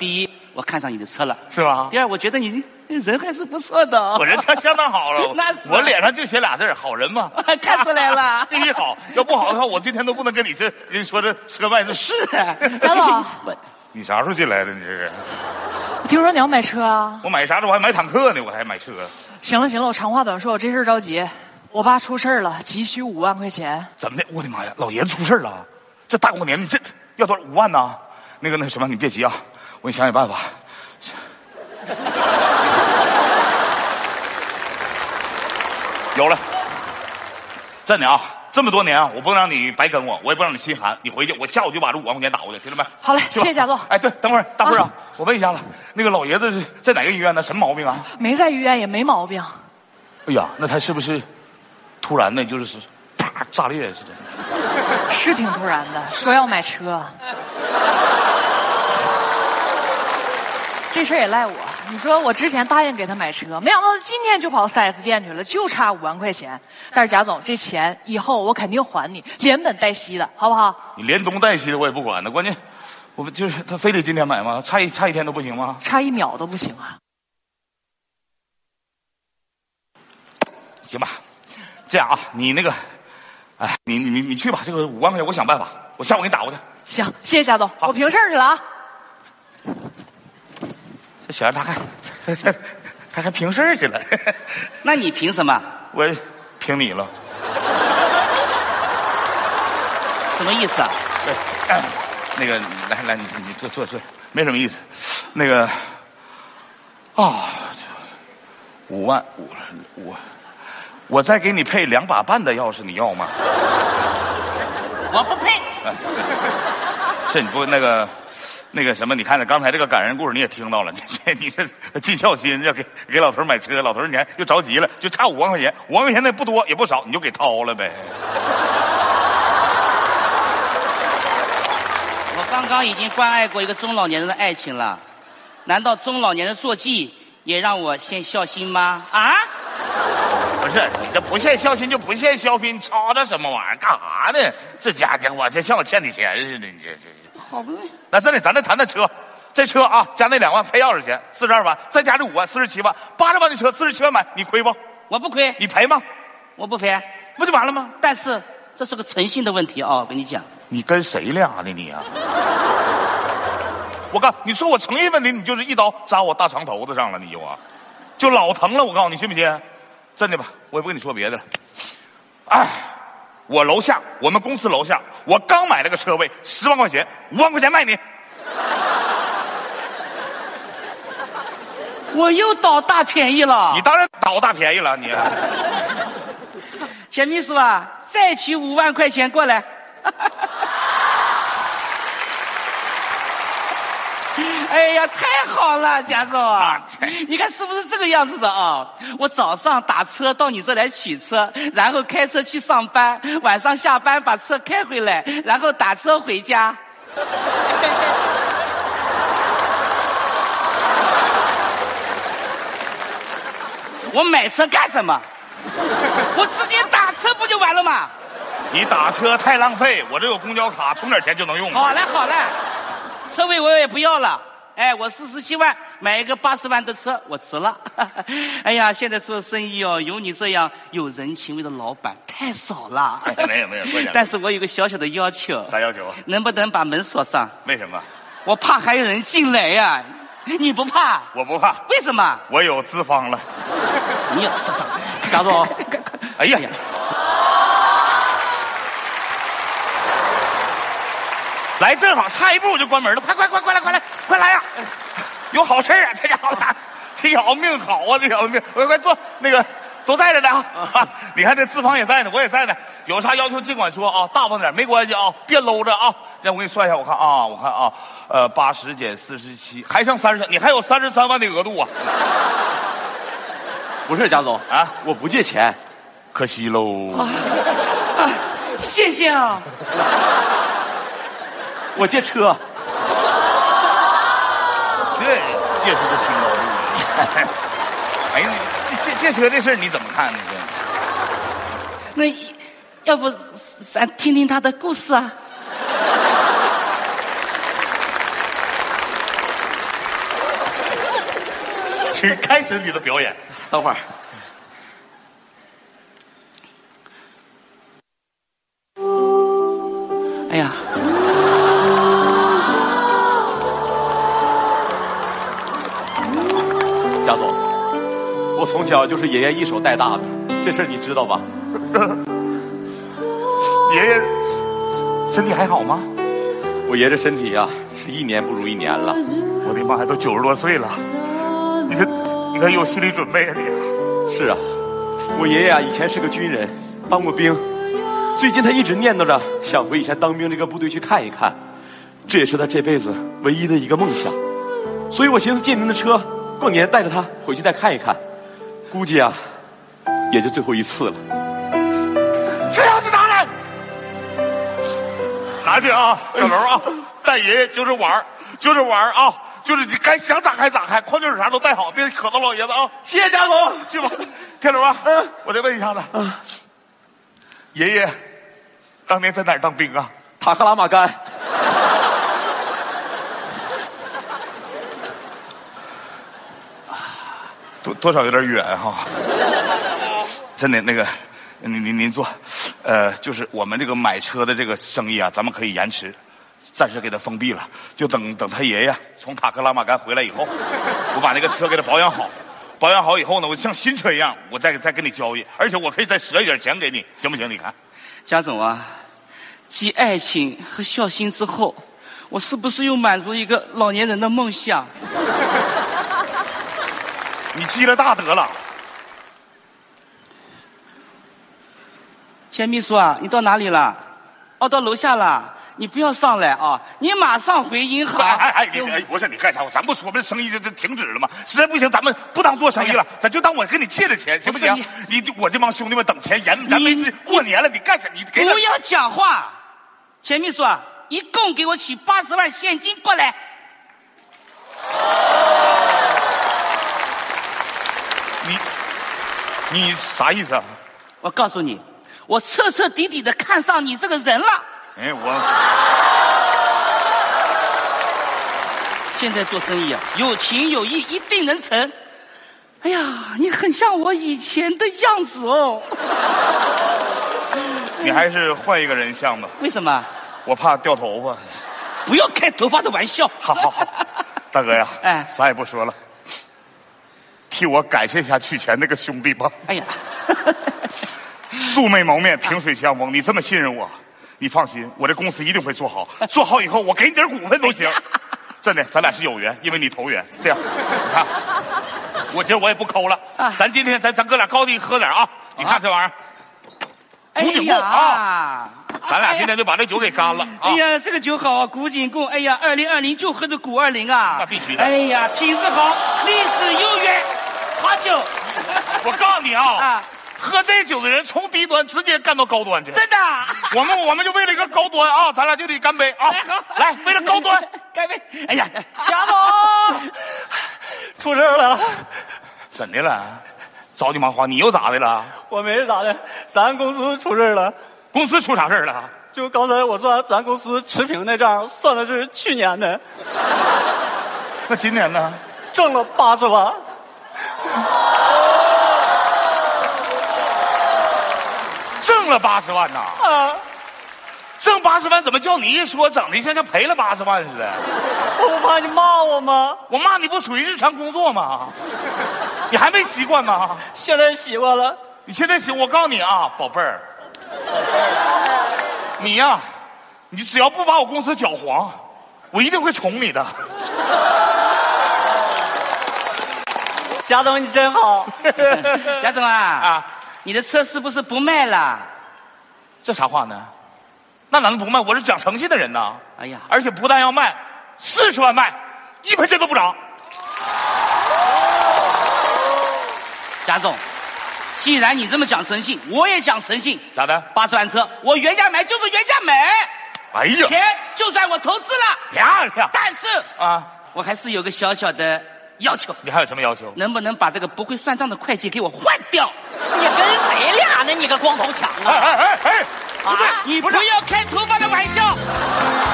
第一，我看上你的车了， 是吧？ 第二，我觉得你人还是不错的哦。 我人他相当好了， 那是我脸上就写俩字好人嘛。 看出来了， 必须好，要不好的话，我今天都不能跟你说这车卖的。 是啊， 贾总， 你啥时候进来的？你这是？ 听说你要买车啊？ 我买啥子？我还买坦克呢，我还买车。 行了，我长话短说，我这事着急，我爸出事了，急需5万块钱。 怎么的？我的妈呀，老爷子出事了！这大过年你这要多少？5万呢？那个什么，你别急啊，我给你想想办法。有了，真的啊！这么多年啊，我不能让你白跟我，我也不让你心寒。你回去，我下午就把这5万块钱打过去，听着没？ 好嘞，谢谢贾总。 哎，对，等会儿，大慧啊，我问一下了，那个老爷子是在哪个医院呢？什么毛病啊？ 没在医院，也没毛病。 哎呀，那他是不是突然的，就是啪炸裂是真的？ 是挺突然的，说要买车。这事儿也赖我。你说我之前答应给他买车，没想到他今天就跑 4S 店去了，就差5万块钱。但是贾总，这钱以后我肯定还你，连本带息的，好不好？ 你连东带西的我也不管的，关键我就是他非得今天买吗？差一天都不行吗？ 差1秒都不行啊！ 行吧，这样啊，你那个，哎，你去吧，这个5万块钱我想办法，我下午给你打过去。 行，谢谢贾总，我平事儿去了啊。 这小样他还平事儿去了。 那你凭什么？ 我凭你了。 什么意思啊？ 对，那个来，你坐，没什么意思。那个啊，5万我再给你配2把半的钥匙，你要吗？ 我不配。 是你不那个什么？你看刚才这个感人故事你也听到了，你这尽孝心要给老头买车，老头你看又着急了，就差5万块钱，5万块钱那不多也不少，你就给掏了呗。 我刚刚已经关爱过一个中老年人的爱情了，难道中老年人做妓也让我献孝心吗？啊？ 不是，你这不献孝心就不献孝心，你吵吵什么玩意儿？干啥呢？这家伙这像我欠你钱似的，你这。 好不容易。 那这里咱再谈谈车，这车啊加那2万配钥匙钱42万，再加这5万47万，80万的车47万买，你亏不？ 我不亏。 你赔吗？ 我不赔。 不就完了吗？ 但是这是个诚信的问题啊，我跟你讲。 你跟谁俩呢你啊？我告诉你说我诚信问题，你就是一刀扎我大肠头子上了，你就老疼了。我告诉你，信不信？真的吧，我也不跟你说别的了。哎，我们公司楼下，我刚买了个车位，10万块钱，5万块钱卖你。 我又倒大便宜了。 你当然倒大便宜了，你。 钱秘书啊，再取5万块钱过来。哎呀，太好了，贾总啊！你看是不是这个样子的啊？我早上打车到你这来取车，然后开车去上班，晚上下班把车开回来，然后打车回家。我买车干什么？我直接打车不就完了吗？ 你打车太浪费，我这有公交卡，充点钱就能用了。 好了，车位我也不要了。哎，我47万买一个80万的车，我值了。哎呀，现在做生意哦，有你这样有人情味的老板太少了。 没有， 但是我有个小小的要求。 啥要求啊？ 能不能把门锁上？ 为什么？ 我怕还有人进来呀。你不怕？ 我不怕。 为什么？ 我有资方了。 你有资方？贾总， 哎呀。来，正好差一步我就关门了，快来呀！有好事啊，这家伙，这小子命好啊，这小子命，快坐，那个都在这呢啊！你看这资方也在呢，我也在呢，有啥要求尽管说啊，大方点没关系啊，别搂着啊。让我给你算一下，我看啊，80减47，还剩30，你还有33万的额度啊！ 不是贾总啊，我不借钱， 可惜喽。 谢谢啊。 我借车， 这借出个新高度了。哎呀，借车这事儿你怎么看呢？ 那要不咱听听他的故事啊？ 请开始你的表演。 等会儿。 哎呀， 贾总，我从小就是爷爷一手带大的，这事你知道吧？ 爷爷身体还好吗？ 我爷这身体啊，是一年不如一年了。 我的妈呀，都90多岁了，你可有心理准备啊你？ 是啊，我爷爷啊以前是个军人，当过兵，最近他一直念叨着想回以前当兵这个部队去看一看，这也是他这辈子唯一的一个梦想。所以我寻思借您的车，过年带着他回去再看一看，估计啊也就最后一次了。 车钥匙拿来，拿去啊，小楼啊，带爷爷就是玩啊，就是你该想咋开咋开，矿泉水啥都带好，别渴到老爷子啊。 谢谢贾总， 去吧，天楼啊，我再问一下子，爷爷当年在哪儿当兵啊？ 塔克拉玛干。 多少有点远哈，真的那个，您坐，就是我们这个买车的这个生意啊，咱们可以延迟，暂时给他封闭了，就等他爷爷从塔克拉玛干回来以后，我把那个车给他保养好，保养好以后呢，我像新车一样，我再跟你交易，而且我可以再赊一点钱给你，行不行？你看， 贾总啊，继爱情和孝心之后，我是不是又满足一个老年人的梦想？ 你积了大德了。 钱秘书啊，你到哪里了？哦，到楼下了。你不要上来啊，你马上回银行。 不是你干啥？咱不说这生意就停止了吗？实在不行，咱们不当做生意了，咱就当我跟你借的钱，行不行？我这帮兄弟们等钱，咱没过年了，你干啥？你给不要讲话。钱秘书啊，一共给我取80万现金过来。 你啥意思啊？ 我告诉你，我彻彻底底的看上你这个人了。现在做生意啊，有情有义，一定能成。哎呀，你很像我以前的样子哦。 你还是换一个人像吧。 为什么？ 我怕掉头发。 不要开头发的玩笑。 好，大哥呀，啥也不说了，替我感谢一下取钱那个兄弟吧。 哎呀， 素未谋面，萍水相逢，你这么信任我，你放心，我这公司一定会做好，做好以后我给你点股份都行。真的，咱俩是有缘，因为你投缘。这样，你看，我今儿我也不抠了，咱今天咱哥俩高低喝点啊！你看这玩意儿，古井贡啊，咱俩今天就把这酒给干了。 哎呀，这个酒好啊，古井贡。哎呀，2020就喝的古20啊， 那必须的。 哎呀，品质好，历史悠远，好酒。 我告诉你啊，喝这酒的人从低端直接干到高端去。 真的？ 我们就为了一个高端啊，咱俩就得干杯啊！来，为了高端干杯！哎呀， 贾总， 出事了！ 怎的了？着急忙慌，你又咋的了？ 我没咋的，咱公司出事了。 公司出啥事了？ 就刚才我算咱公司持平那账，算的是去年的。 那今年呢？ 挣了80万。 挣了80万呐！ 啊， 挣80万怎么叫你一说整的像赔了80万似的？ 我不怕你骂我吗？ 我骂你不属于日常工作吗？你还没习惯吗？ 现在习惯了。 你现在行，我告诉你啊，宝贝儿，你呀，你只要不把我公司搅黄，我一定会宠你的。 贾总，你真好。 贾总啊，你的车是不是不卖了？ 这啥话呢？那哪能不卖？我是讲诚信的人呐。 哎呀， 而且不但要卖，40万卖，1分钱都不涨。 贾总，既然你这么讲诚信，我也讲诚信。 咋的 ？80万车，我原价买就是原价买。 哎呀， 钱就算我投资了， 漂亮。 但是我还是有个小小的要求。 你还有什么要求？ 能不能把这个不会算账的会计给我换掉？ 你跟谁俩呢？你个光头强啊！ 哎， 你不要开头发的玩笑。